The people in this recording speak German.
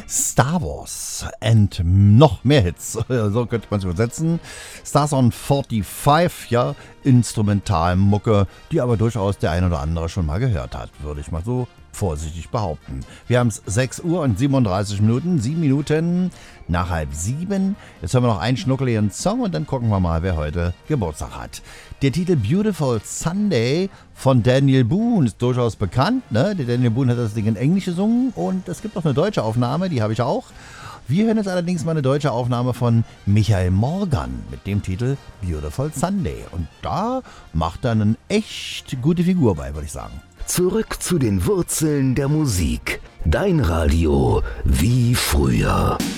Star Wars and noch mehr Hits, so könnte man es übersetzen. Stars on 45, ja, Instrumentalmucke, die aber durchaus der ein oder andere schon mal gehört hat, würde ich mal so vorsichtig behaupten. Wir haben es 6 Uhr und 37 Minuten, 7 Minuten nach 6:30. Jetzt haben wir noch einen schnuckeligen Song und dann gucken wir mal, wer heute Geburtstag hat. Der Titel Beautiful Sunday von Daniel Boone ist durchaus bekannt, ne? Der Daniel Boone hat das Ding in Englisch gesungen und es gibt auch eine deutsche Aufnahme, die habe ich auch. Wir hören jetzt allerdings mal eine deutsche Aufnahme von Michael Morgan mit dem Titel Beautiful Sunday. Und da macht er eine echt gute Figur bei, würde ich sagen. Zurück zu den Wurzeln der Musik. Dein Radio wie früher.